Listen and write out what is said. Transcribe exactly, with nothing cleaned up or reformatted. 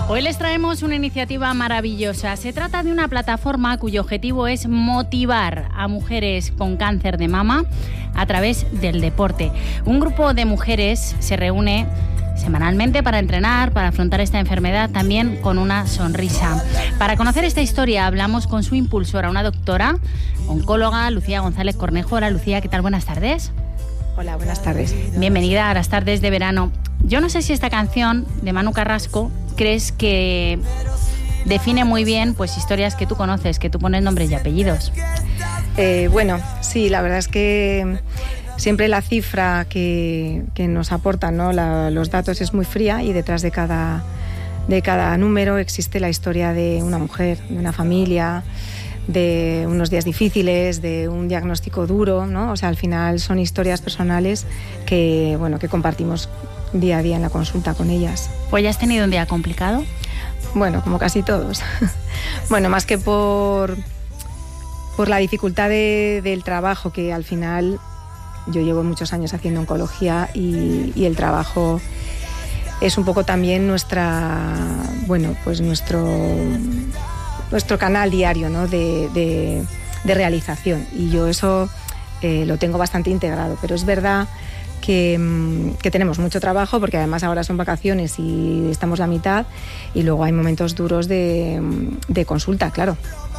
Hoy les traemos una iniciativa maravillosa. Se trata de una plataforma cuyo objetivo es motivar a mujeres con cáncer de mama a través del deporte. Un grupo de mujeres se reúne semanalmente para entrenar, para afrontar esta enfermedad también con una sonrisa. Para conocer esta historia hablamos con su impulsora, una doctora, oncóloga, Lucía González Cornejo. Hola Lucía, ¿qué tal? Buenas tardes. Hola, buenas tardes. Bienvenida a las tardes de verano. Yo no sé si esta canción de Manu Carrasco crees que define muy bien pues historias que tú conoces, que tú pones nombres y apellidos. Eh, bueno, sí, la verdad es que siempre la cifra que, que nos aportan, ¿no? la, los datos es muy fría y detrás de cada, de cada número existe la historia de una mujer, de una familia, de unos días difíciles, de un diagnóstico duro, ¿no? O sea, al final son historias personales que, bueno, que compartimos día a día en la consulta con ellas. ¿Pues ya has tenido un día complicado? Bueno, como casi todos. Bueno, más que por, por la dificultad de, del trabajo, que al final yo llevo muchos años haciendo oncología y, y el trabajo es un poco también nuestra, bueno, pues nuestro, nuestro canal diario, ¿no? de, de, de realización. Y yo eso eh, lo tengo bastante integrado, pero es verdad Que, que tenemos mucho trabajo porque además ahora son vacaciones y estamos la mitad y luego hay momentos duros de, de consulta, claro.